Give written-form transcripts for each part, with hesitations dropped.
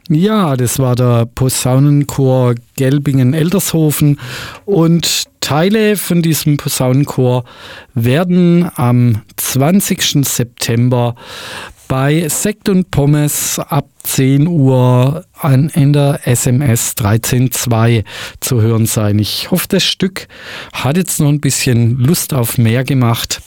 Ja, das war der Posaunenchor Gelbingen-Eldershofen und Teile von diesem Posaunenchor werden am 20. September bei Sekt und Pommes ab 10 Uhr in der SMS 13.2 zu hören sein. Ich hoffe, das Stück hat jetzt noch ein bisschen Lust auf mehr gemacht.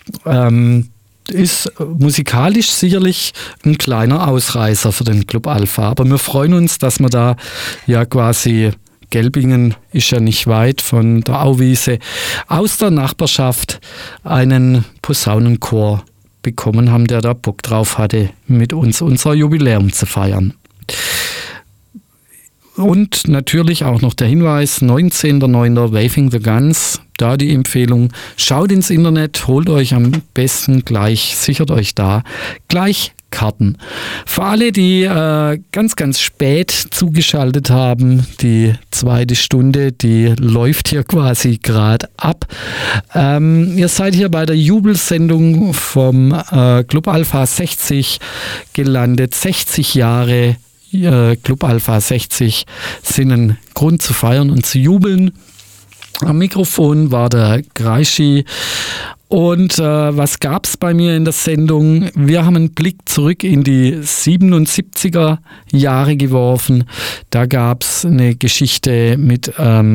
Ist musikalisch sicherlich ein kleiner Ausreißer für den Club Alpha. Aber wir freuen uns, dass wir da ja quasi, Gelbingen ist ja nicht weit von der Auwiese, aus der Nachbarschaft einen Posaunenchor bekommen haben, der da Bock drauf hatte, mit uns unser Jubiläum zu feiern. Und natürlich auch noch der Hinweis, 19.09. Waving the Guns, da die Empfehlung, schaut ins Internet, holt euch am besten gleich, sichert euch da gleich Karten. Für alle, die ganz, ganz spät zugeschaltet haben, die zweite Stunde, die läuft hier quasi gerade ab. Ihr seid hier bei der Jubelsendung vom Club Alpha 60 gelandet. 60 Jahre Club Alpha 60 sind ein Grund zu feiern und zu jubeln. Am Mikrofon war der Kreischi. Und was gab es bei mir in der Sendung? Wir haben einen Blick zurück in die 77er Jahre geworfen. Da gab es eine Geschichte mit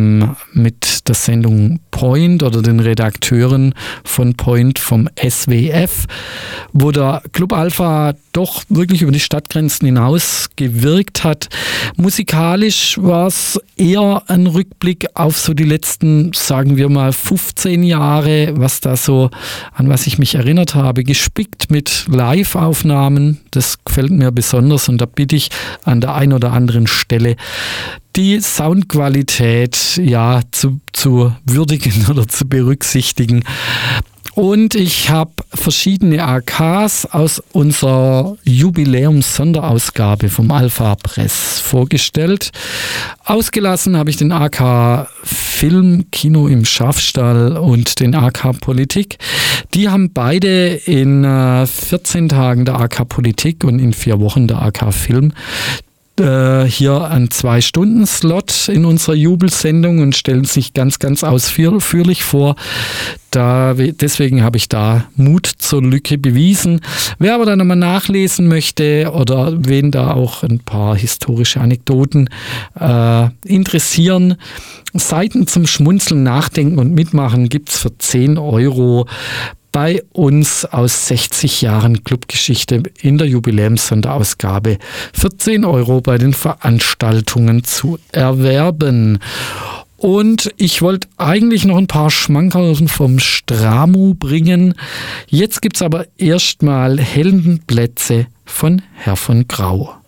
der Sendung Point oder den Redakteuren von Point vom SWF, wo der Club Alpha doch wirklich über die Stadtgrenzen hinaus gewirkt hat. Musikalisch war es eher ein Rückblick auf so die letzten, sagen wir mal, 15 Jahre, was da so, an was ich mich erinnert habe, gespickt mit Live-Aufnahmen. Das gefällt mir besonders und da bitte ich an der einen oder anderen Stelle, die Soundqualität ja zu würdigen oder zu berücksichtigen. Und ich habe verschiedene AKs aus unserer Jubiläums-Sonderausgabe vom Alpha Press vorgestellt. Ausgelassen habe ich den AK Film, Kino im Schafstall und den AK Politik. Die haben beide in 14 Tagen der AK Politik und in 4 Wochen der AK Film hier einen 2-Stunden-Slot in unserer Jubelsendung und stellen sich ganz, ganz ausführlich vor. Deswegen habe ich da Mut zur Lücke bewiesen. Wer aber da nochmal nachlesen möchte oder wen da auch ein paar historische Anekdoten interessieren, Seiten zum Schmunzeln, Nachdenken und Mitmachen gibt es für 10 € bei uns aus 60 Jahren Clubgeschichte in der Jubiläumssonderausgabe für 10 € bei den Veranstaltungen zu erwerben. Und ich wollte eigentlich noch ein paar Schmankerl vom Stramu bringen. Jetzt gibt es aber erstmal Heldenplätze von Herr von Grau.